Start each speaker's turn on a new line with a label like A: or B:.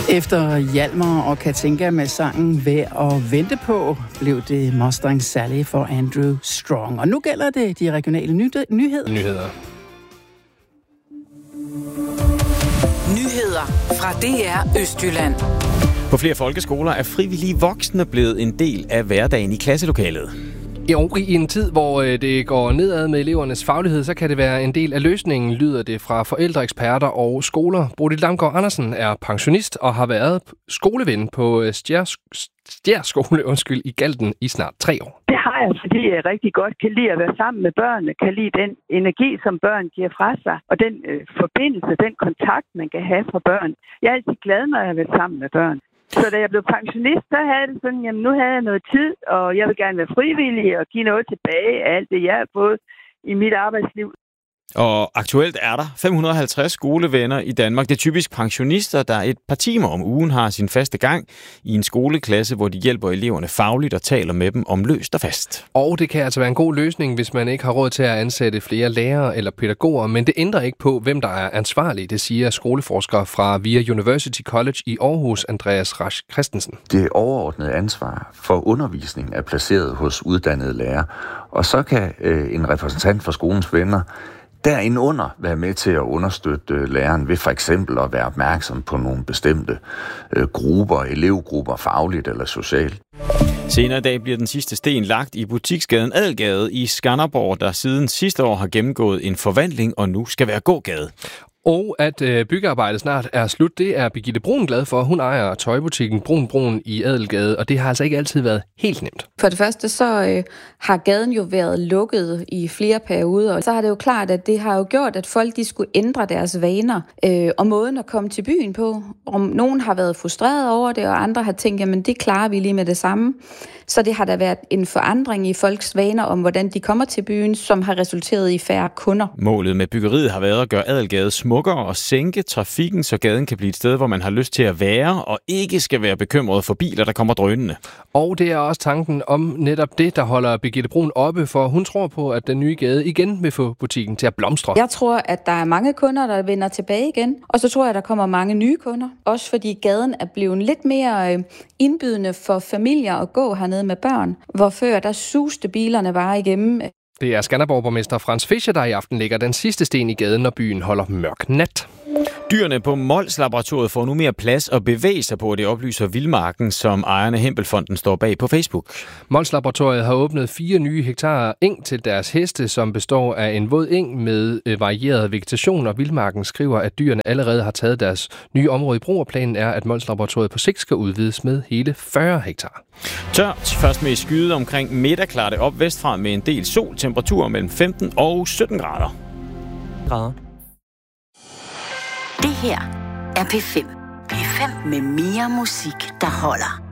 A: Efter Hjalmar og Katinka med sangen Værd at vente på, blev det Mustang Sally for Andrew Strong. Og nu gælder det de regionale nyheder.
B: Nyheder fra DR Østjylland.
C: På flere folkeskoler er frivillige voksne blevet en del af hverdagen i klasselokalet.
D: I en tid, hvor det går nedad med elevernes faglighed, så kan det være en del af løsningen, lyder det fra forældreeksperter og skoler. Bodil Damgaard Andersen er pensionist og har været skoleven på Stjær skole i Galten i snart 3 år.
E: Det har jeg, fordi jeg rigtig godt kan lide at være sammen med børnene, kan lide den energi, som børn giver fra sig, og den forbindelse, den kontakt, man kan have fra børn. Jeg er altid glad, når jeg er sammen med børn. Så da jeg blev pensionist, så havde det sådan, jamen nu havde jeg noget tid, og jeg vil gerne være frivillig og give noget tilbage af alt det, jeg har fået i mit arbejdsliv.
C: Og aktuelt er der 550 skolevenner i Danmark. Det er typisk pensionister, der et par timer om ugen har sin faste gang i en skoleklasse, hvor de hjælper eleverne fagligt og taler med dem om løst og fast.
D: Og det kan altså være en god løsning, hvis man ikke har råd til at ansætte flere lærere eller pædagoger, men det ændrer ikke på, hvem der er ansvarlig, det siger skoleforsker fra VIA University College i Aarhus, Andreas Rasch Christensen.
F: Det overordnede ansvar for undervisning er placeret hos uddannede lærere, og så kan en repræsentant for skolens venner derindunder være med til at understøtte læreren ved for eksempel at være opmærksom på nogle bestemte grupper, elevgrupper, fagligt eller socialt.
C: Senere i dag bliver den sidste sten lagt i butiksgaden Adelgade i Skanderborg, der siden sidste år har gennemgået en forvandling og nu skal være gågade.
D: Og at byggearbejdet snart er slut, det er Birgitte Brun glad for. Hun ejer tøjbutikken Brun i Adelgade, og det har altså ikke altid været helt nemt.
G: For det første så har gaden jo været lukket i flere perioder, og så har det jo klart, at det har jo gjort, at folk de skulle ændre deres vaner og måden at komme til byen på. Om nogen har været frustreret over det, og andre har tænkt, jamen det klarer vi lige med det samme. Så det har der været en forandring i folks vaner om, hvordan de kommer til byen, som har resulteret i færre kunder.
C: Målet med byggeriet har været at gøre Adelgade smukkere og sænke trafikken, så gaden kan blive et sted, hvor man har lyst til at være, og ikke skal være bekymret for biler, der kommer drønende.
D: Og det er også tanken om netop det, der holder Birgitte Brun oppe, for hun tror på, at den nye gade igen vil få butikken til at blomstre.
G: Jeg tror, at der er mange kunder, der vender tilbage igen, og så tror jeg, at der kommer mange nye kunder. Også fordi gaden er blevet lidt mere indbydende for familier at gå hernede med børn, hvor før der suste bilerne bare igennem.
D: Det er Skanderborg-borgmester Frans Fischer, der i aften lægger den sidste sten i gaden, når byen holder mørk nat.
C: Dyrene på Mols-laboratoriet får nu mere plads og bevæge sig på, det oplyser Vildmarken, som ejerne Hempelfonden står bag på Facebook.
D: Mols-laboratoriet har åbnet 4 nye hektar eng til deres heste, som består af en våd eng med varieret vegetation, og Vildmarken skriver, at dyrene allerede har taget deres nye område i brug, og planen er, at Mols-laboratoriet på sigt skal udvides med hele 40 hektar.
C: Tørt, først med skyde omkring middag, klarer det op vestfra med en del sol, temperaturer mellem 15 og 17 grader.
B: Det her er P5. P5 med mere musik, der holder.